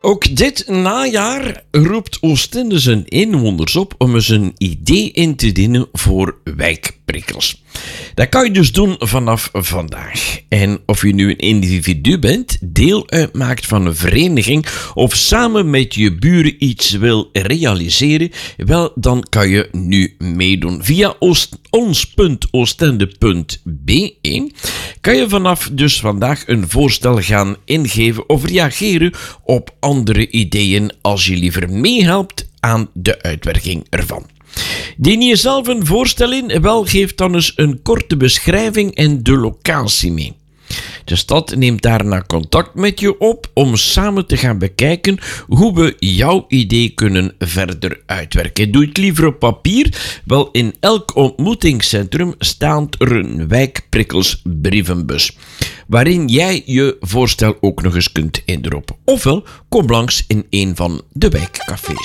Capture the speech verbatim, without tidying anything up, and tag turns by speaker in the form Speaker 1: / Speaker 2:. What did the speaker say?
Speaker 1: Ook dit najaar roept Oostende zijn inwoners op om eens een idee in te dienen voor wijkprikkels. Dat kan je dus doen vanaf vandaag. En of je nu een individu bent, deel uitmaakt van een vereniging of samen met je buren iets wil realiseren, wel, dan kan je nu meedoen. Via ons punt oostende punt be kan je vanaf dus vandaag een voorstel gaan ingeven of reageren op andere ideeën als je liever meehelpt aan de uitwerking ervan. Dien je zelf een voorstel in? Wel, geef dan eens een korte beschrijving en de locatie mee. De stad neemt daarna contact met je op om samen te gaan bekijken hoe we jouw idee kunnen verder uitwerken. Doe het liever op papier. Wel, in elk ontmoetingscentrum staat er een wijkprikkelsbrievenbus, waarin jij je voorstel ook nog eens kunt indroppen. Ofwel, kom langs in een van de wijkcafés.